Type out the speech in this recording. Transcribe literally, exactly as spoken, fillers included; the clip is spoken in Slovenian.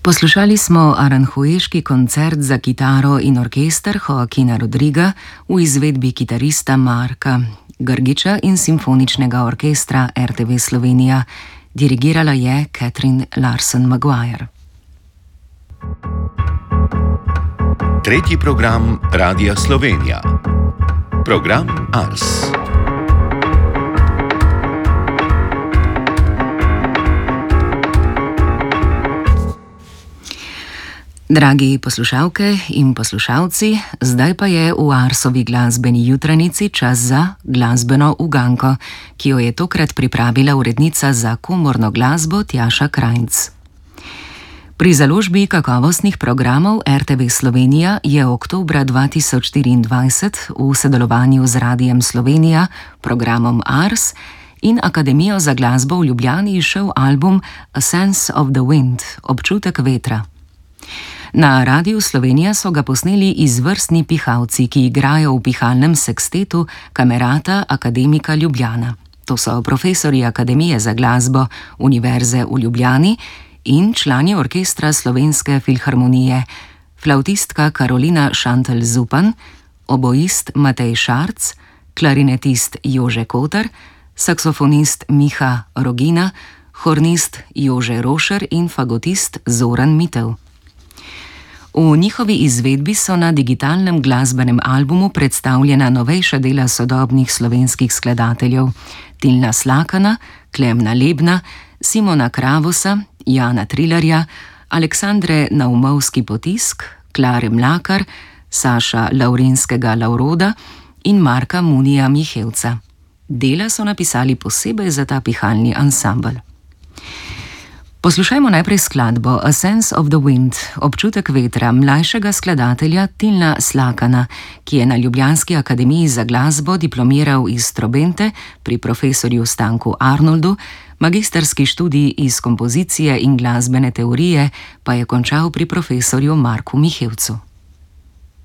Poslušali smo aranjueški koncert za kitaro in orkester Joaquina Rodriga v izvedbi kitarista Marka Grgiča in simfoničnega orkestra R T V Slovenija. Dirigirala je Catherine Larsen Maguire. Tretji program Radia Slovenija. Program Ars. Dragi poslušalke in poslušalci, zdaj pa je v Arsovi glasbeni jutranici čas za glasbeno uganko, ki jo je tokrat pripravila urednica za komorno glasbo Tjaša Krajnc. Pri založbi kakovostnih programov R T V Slovenija je oktobra dva tisoč štiriindvajset v sodelovanju z Radiem Slovenija, programom Ars in Akademijo za glasbo v Ljubljani izšel album A Sense of the Wind, občutek vetra. Na Radiu Slovenija so ga posneli izvrstni pihalci, ki igrajo v pihalnem sekstetu Kamerata Akademika Ljubljana. To so profesorji Akademije za glasbo Univerze v Ljubljani in člani orkestra Slovenske filharmonije, flavtistka Karolina Šantel Zupan, oboist Matej Šarc, klarinetist Jože Kotar, saksofonist Miha Rogina, hornist Jože Rošer in fagotist Zoran Mitev. V njihovi izvedbi so na digitalnem glasbenem albumu predstavljena novejša dela sodobnih slovenskih skladateljev: Tilna Slakana, Klemna Lebna, Simona Kravosa, Jana Trilarja, Aleksandre Naumovski Potisk, Klare Mlakar, Saša Laurinskega Lauroda in Marka Munija Mihevca. Dela so napisali posebej za ta pihalni ansambel. Poslušajmo najprej skladbo A Sense of the Wind, občutek vetra mlajšega skladatelja Tilna Slakana, ki je na Ljubljanski akademiji za glasbo diplomiral iz trobente pri profesorju Stanku Arnoldu, magistrski študij iz kompozicije in glasbene teorije pa je končal pri profesorju Marku Mihevcu.